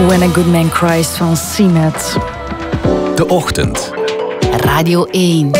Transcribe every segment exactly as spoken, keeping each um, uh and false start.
When a Good Man Cries van Seamet. De Ochtend. Radio één.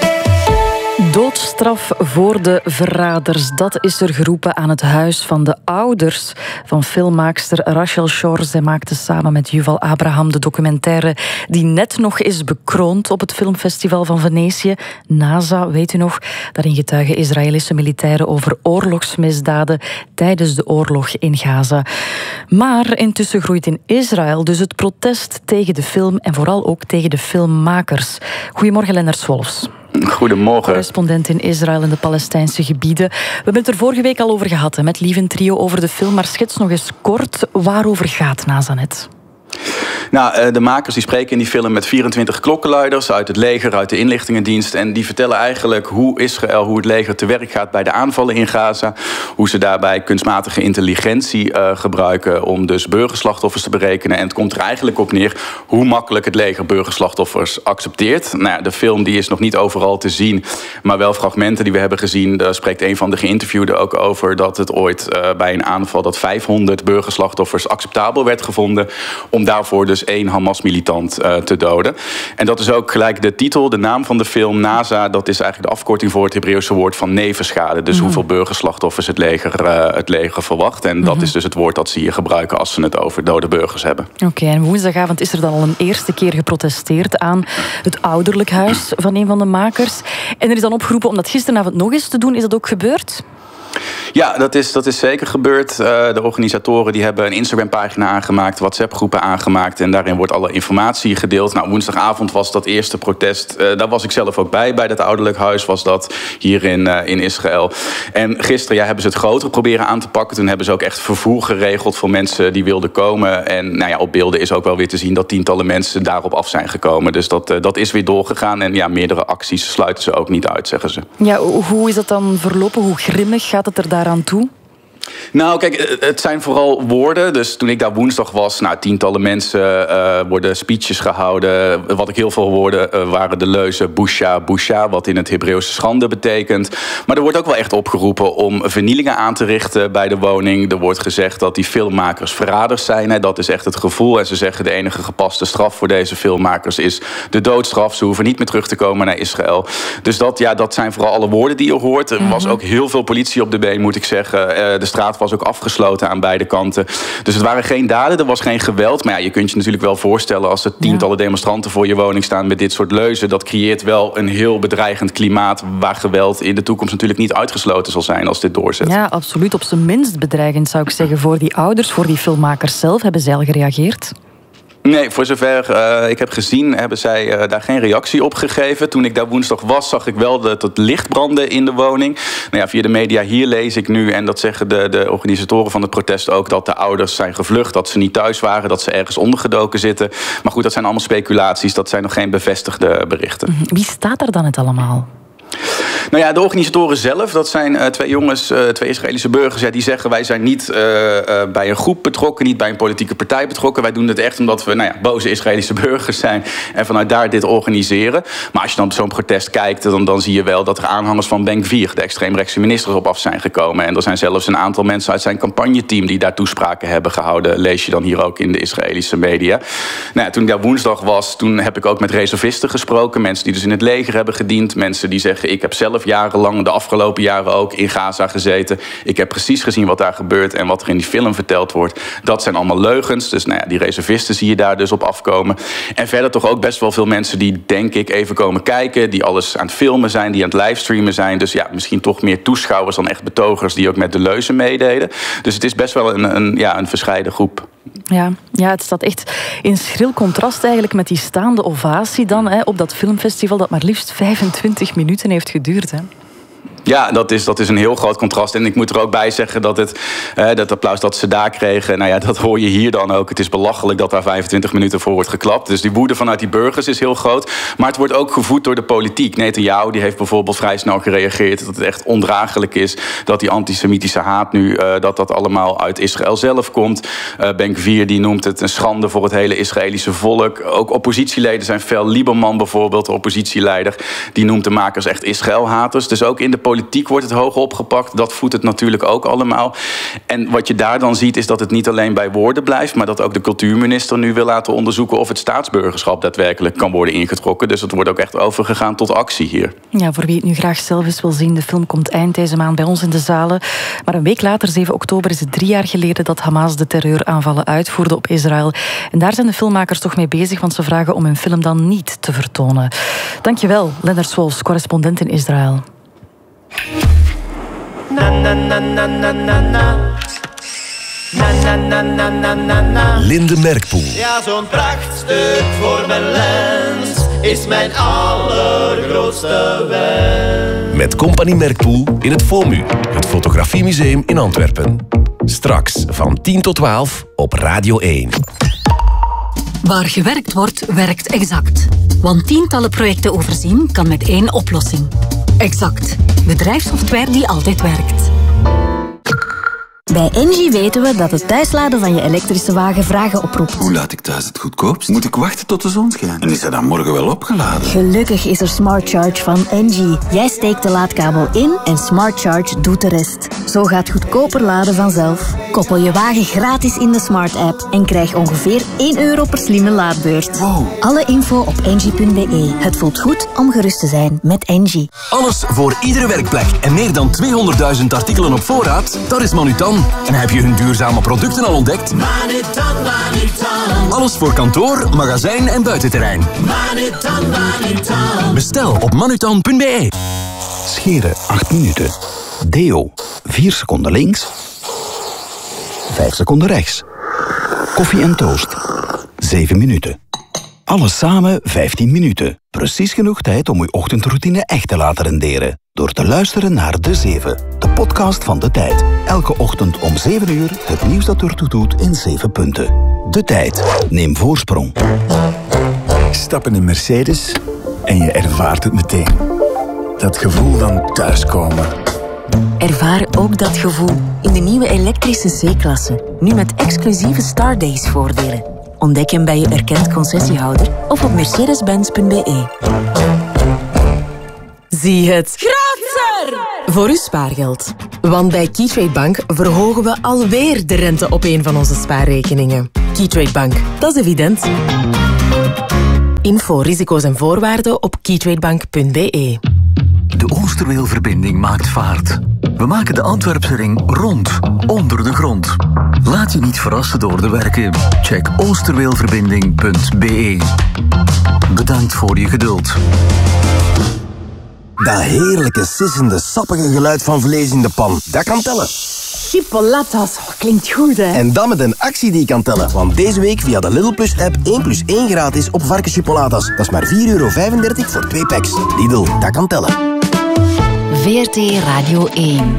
Doodstraf voor de verraders. Dat is er geroepen aan het huis van de ouders van filmmaakster Rachel Shore. Zij maakte samen met Yuval Abraham de documentaire die net nog is bekroond op het filmfestival van Venetië. NASA, weet u nog? Daarin getuigen Israëlische militairen over oorlogsmisdaden tijdens de oorlog in Gaza. Maar intussen groeit in Israël dus het protest tegen de film en vooral ook tegen de filmmakers. Goedemorgen, Lennart Wolfs. Goedemorgen. Correspondent in Israël en de Palestijnse gebieden. We hebben het er vorige week al over gehad, hè, met Lieven Trio over de film. Maar schets nog eens kort waarover gaat Nazanet. Nou, de makers die spreken in die film met vierentwintig klokkenluiders uit het leger, uit de inlichtingendienst. En die vertellen eigenlijk hoe Israël, hoe het leger te werk gaat bij de aanvallen in Gaza. Hoe ze daarbij kunstmatige intelligentie uh, gebruiken om dus burgerslachtoffers te berekenen. En het komt er eigenlijk op neer hoe makkelijk het leger burgerslachtoffers accepteert. Nou ja, de film die is nog niet overal te zien, maar wel fragmenten die we hebben gezien. Daar spreekt een van de geïnterviewden ook over dat het ooit uh, bij een aanval dat vijfhonderd burgerslachtoffers acceptabel werd gevonden om daarvoor dus één Hamas-militant uh, te doden. En dat is ook gelijk de titel, de naam van de film. NASA, dat is eigenlijk de afkorting voor het Hebreeuwse woord van nevenschade. Dus mm-hmm. hoeveel burgerslachtoffers het leger, uh, het leger verwacht. En mm-hmm. dat is dus het woord dat ze hier gebruiken als ze het over dode burgers hebben. Oké, okay, en woensdagavond is er dan al een eerste keer geprotesteerd aan het ouderlijk huis van een van de makers. En er is dan opgeroepen om dat gisteravond nog eens te doen. Is dat ook gebeurd? Ja, dat is, dat is zeker gebeurd. Uh, de organisatoren die hebben een Instagram-pagina aangemaakt, WhatsApp-groepen aangemaakt en daarin wordt alle informatie gedeeld. Nou, woensdagavond was dat eerste protest. Uh, daar was ik zelf ook bij. Bij dat ouderlijk huis was dat hier in, uh, in Israël. En gisteren ja, hebben ze het groter proberen aan te pakken. Toen hebben ze ook echt vervoer geregeld voor mensen die wilden komen. En nou ja, op beelden is ook wel weer te zien dat tientallen mensen daarop af zijn gekomen. Dus dat, uh, dat is weer doorgegaan. En ja, meerdere acties sluiten ze ook niet uit, zeggen ze. Ja, hoe is dat dan verlopen? Hoe grimmig gaat het er daaraan toe? Nou, kijk, het zijn vooral woorden. Dus toen ik daar woensdag was, nou, tientallen mensen uh, worden speeches gehouden. Wat ik heel veel hoorde uh, waren de leuzen busha, busha, wat in het Hebreeuwse schande betekent. Maar er wordt ook wel echt opgeroepen om vernielingen aan te richten bij de woning. Er wordt gezegd dat die filmmakers verraders zijn. Hè. Dat is echt het gevoel. En ze zeggen de enige gepaste straf voor deze filmmakers is de doodstraf. Ze hoeven niet meer terug te komen naar Israël. Dus dat, ja, dat zijn vooral alle woorden die je hoort. Er was ook heel veel politie op de been, moet ik zeggen. Uh, de straat was ook afgesloten aan beide kanten. Dus het waren geen daden, er was geen geweld. Maar ja, je kunt je natuurlijk wel voorstellen als er tientallen demonstranten voor je woning staan met dit soort leuzen. Dat creëert wel een heel bedreigend klimaat waar geweld in de toekomst natuurlijk niet uitgesloten zal zijn als dit doorzet. Ja, absoluut. Op zijn minst bedreigend zou ik zeggen voor die ouders, voor die filmmakers zelf. Hebben zij al gereageerd? Nee, voor zover uh, ik heb gezien hebben zij uh, daar geen reactie op gegeven. Toen ik daar woensdag was, zag ik wel dat het licht brandde in de woning. Nou ja, via de media hier lees ik nu, en dat zeggen de, de organisatoren van het protest ook, dat de ouders zijn gevlucht, dat ze niet thuis waren, dat ze ergens ondergedoken zitten. Maar goed, dat zijn allemaal speculaties, dat zijn nog geen bevestigde berichten. Wie staat er dan het allemaal? Nou ja, de organisatoren zelf, dat zijn uh, twee jongens, uh, twee Israëlische burgers, ja, die zeggen wij zijn niet uh, uh, bij een groep betrokken, niet bij een politieke partij betrokken. Wij doen het echt omdat we nou ja, boze Israëlische burgers zijn en vanuit daar dit organiseren. Maar als je dan op zo'n protest kijkt, dan, dan zie je wel dat er aanhangers van Ben-Gvir, de extreemrechtse minister, op af zijn gekomen. En er zijn zelfs een aantal mensen uit zijn campagneteam die daar toespraken hebben gehouden. Lees je dan hier ook in de Israëlische media. Nou ja, toen ik daar woensdag was, toen heb ik ook met reservisten gesproken. Mensen die dus in het leger hebben gediend. Mensen die zeggen, ik heb zelf jarenlang, de afgelopen jaren ook, in Gaza gezeten. Ik heb precies gezien wat daar gebeurt en wat er in die film verteld wordt. Dat zijn allemaal leugens. Dus nou ja, die reservisten zie je daar dus op afkomen. En verder toch ook best wel veel mensen die, denk ik, even komen kijken. Die alles aan het filmen zijn, die aan het livestreamen zijn. Dus ja, misschien toch meer toeschouwers dan echt betogers die ook met de leuzen meededen. Dus het is best wel een, een, ja, een verscheiden groep. Ja, ja, het staat echt in schril contrast eigenlijk met die staande ovatie dan, hè, op dat filmfestival dat maar liefst vijfentwintig minuten heeft geduurd. Hè. Ja, dat is, dat is een heel groot contrast. En ik moet er ook bij zeggen dat het eh, dat applaus dat ze daar kregen, nou ja, dat hoor je hier dan ook. Het is belachelijk dat daar vijfentwintig minuten voor wordt geklapt. Dus die woede vanuit die burgers is heel groot. Maar het wordt ook gevoed door de politiek. Netanyahu die heeft bijvoorbeeld vrij snel gereageerd dat het echt ondraaglijk is dat die antisemitische haat nu, uh, dat dat allemaal uit Israël zelf komt. Uh, Ben-Gvir die noemt het een schande voor het hele Israëlische volk. Ook oppositieleden zijn fel. Lieberman bijvoorbeeld, de oppositieleider, die noemt de makers echt Israëlhaters. Dus ook in de politiek politiek wordt het hoog opgepakt. Dat voedt het natuurlijk ook allemaal. En wat je daar dan ziet is dat het niet alleen bij woorden blijft, maar dat ook de cultuurminister nu wil laten onderzoeken of het staatsburgerschap daadwerkelijk kan worden ingetrokken. Dus het wordt ook echt overgegaan tot actie hier. Ja, voor wie het nu graag zelf eens wil zien, de film komt eind deze maand bij ons in de zalen. Maar een week later, zeven oktober, is het drie jaar geleden dat Hamas de terreuraanvallen uitvoerde op Israël. En daar zijn de filmmakers toch mee bezig, want ze vragen om hun film dan niet te vertonen. Dankjewel, Lennart Swolfs, correspondent in Israël. Na, na, na, na, na, na, na. Na, na, na, na, na, na, na. Linde Merkpoel. Ja, zo'n prachtstuk voor mijn lens is mijn allergrootste wens. Met Compagnie Merkpoel in het FOMU, het Fotografiemuseum in Antwerpen. Straks van tien tot twaalf op Radio één. Waar gewerkt wordt, werkt Exact. Want tientallen projecten overzien kan met één oplossing. Exact. Bedrijfssoftware die altijd werkt. Bij Engie weten we dat het thuisladen van je elektrische wagen vragen oproept. Hoe laat ik thuis het goedkoopst? Moet ik wachten tot de zon schijnt? En is hij dan morgen wel opgeladen? Gelukkig is er Smart Charge van Engie. Jij steekt de laadkabel in en Smart Charge doet de rest. Zo gaat goedkoper laden vanzelf. Koppel je wagen gratis in de Smart app en krijg ongeveer één euro per slimme laadbeurt. Wow. Alle info op engie punt be. Het voelt goed om gerust te zijn met Engie. Alles voor iedere werkplek en meer dan tweehonderdduizend artikelen op voorraad? Dat is Manutan. En heb je hun duurzame producten al ontdekt? Manutan, Manutan. Alles voor kantoor, magazijn en buitenterrein. Manutan, Manutan. Bestel op manutan punt be. Scheren acht minuten. Deo vier seconden links. vijf seconden rechts. Koffie en toast zeven minuten. Alles samen vijftien minuten. Precies genoeg tijd om uw ochtendroutine echt te laten renderen. Door te luisteren naar De Zeven, de podcast van De Tijd. Elke ochtend om zeven uur het nieuws dat ertoe doet in zeven punten. De Tijd. Neem voorsprong. Stap in een Mercedes en je ervaart het meteen. Dat gevoel van thuiskomen. Ervaar ook dat gevoel in de nieuwe elektrische C-klasse. Nu met exclusieve Stardays voordelen. Ontdek hem bij je erkend concessiehouder of op mercedes benz punt be. Zie het groter voor uw spaargeld. Want bij Keytrade Bank verhogen we alweer de rente op een van onze spaarrekeningen. Keytrade Bank, dat is evident. Info, risico's en voorwaarden op keytradebank punt be. De Oosterweelverbinding maakt vaart. We maken de Antwerpse ring rond, onder de grond. Laat je niet verrassen door de werken. Check oosterweelverbinding punt be. Bedankt voor je geduld. Dat heerlijke, sissende, sappige geluid van vlees in de pan. Dat kan tellen. Chipolatas, oh, klinkt goed, hè? En dan met een actie die kan tellen. Want deze week via de Lidl Plus app één plus één gratis op varkenschipolatas. Dat is maar vier euro vijfendertig voor twee packs. Lidl, dat kan tellen. V R T Radio één.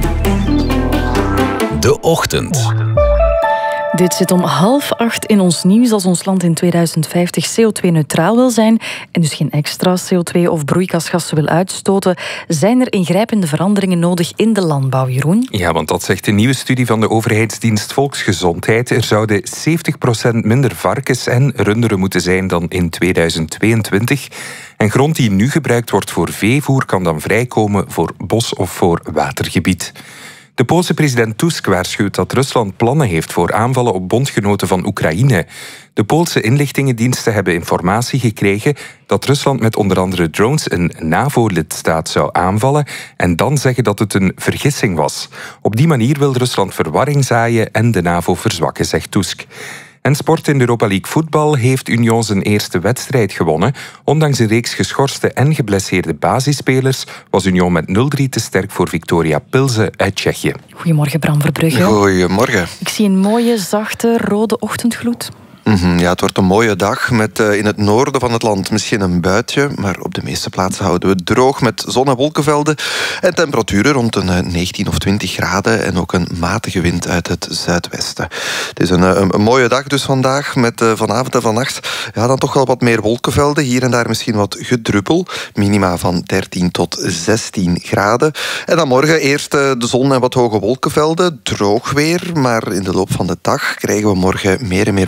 De Ochtend. Dit zit om half acht in ons nieuws als ons land in tweeduizend vijftig C O twee neutraal wil zijn en dus geen extra C O twee of broeikasgassen wil uitstoten, zijn er ingrijpende veranderingen nodig in de landbouw, Jeroen? Ja, want dat zegt een nieuwe studie van de overheidsdienst Volksgezondheid. Er zouden zeventig procent minder varkens en runderen moeten zijn dan in tweeduizend tweeëntwintig. En grond die nu gebruikt wordt voor veevoer kan dan vrijkomen voor bos- of voor watergebied. De Poolse president Tusk waarschuwt dat Rusland plannen heeft voor aanvallen op bondgenoten van Oekraïne. De Poolse inlichtingendiensten hebben informatie gekregen dat Rusland met onder andere drones een NAVO-lidstaat zou aanvallen en dan zeggen dat het een vergissing was. Op die manier wil Rusland verwarring zaaien en de NAVO verzwakken, zegt Tusk. En sport in de Europa League voetbal heeft Union zijn eerste wedstrijd gewonnen. Ondanks een reeks geschorste en geblesseerde basisspelers was Union met nul drie te sterk voor Victoria Pilsen uit Tsjechië. Goedemorgen, Bram Verbrugge. Goedemorgen. Ik zie een mooie, zachte, rode ochtendgloed. Mm-hmm, ja, het wordt een mooie dag met uh, in het noorden van het land misschien een buitje, maar op de meeste plaatsen houden we het droog met zon- en wolkenvelden en temperaturen rond een uh, negentien of twintig graden en ook een matige wind uit het zuidwesten. Het is een, uh, een mooie dag dus vandaag met uh, vanavond en vannacht ja, dan toch wel wat meer wolkenvelden, hier en daar misschien wat gedruppel, minima van dertien tot zestien graden. En dan morgen eerst uh, de zon en wat hoge wolkenvelden, droog weer, maar in de loop van de dag krijgen we morgen meer en meer wolken over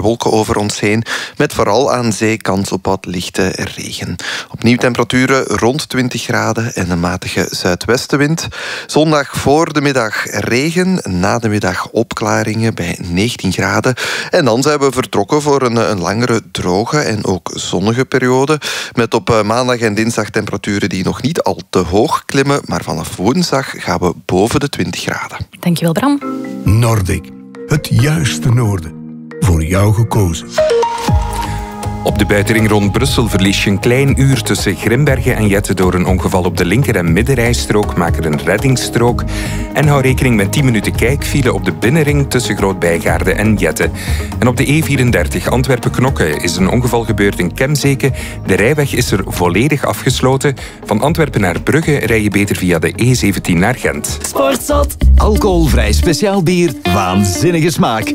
over ons heen, met vooral aan zee kans op wat lichte regen. Opnieuw temperaturen rond twintig graden en een matige zuidwestenwind. Zondag voor de middag regen, na de middag opklaringen bij negentien graden. En dan zijn we vertrokken voor een, een langere droge en ook zonnige periode, met op maandag en dinsdag temperaturen die nog niet al te hoog klimmen, maar vanaf woensdag gaan we boven de twintig graden. Dankjewel, Bram. Nordic, het juiste noorden. Voor jou gekozen. Op de buitenring rond Brussel verlies je een klein uur tussen Grimbergen en Jette door een ongeval op de linker- en middenrijstrook. Maak er een reddingsstrook. En hou rekening met tien minuten kijkfile op de binnenring tussen Groot-Bijgaarde en Jette. En op de E vierendertig Antwerpen-Knokke is een ongeval gebeurd in Kemzeke. De rijweg is er volledig afgesloten. Van Antwerpen naar Brugge rij je beter via de E zeventien naar Gent. Sportzot. Alcoholvrij speciaal bier. Waanzinnige smaak.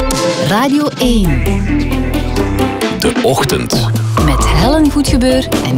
Radio één. De ochtend. Met Helen Goedgebeur en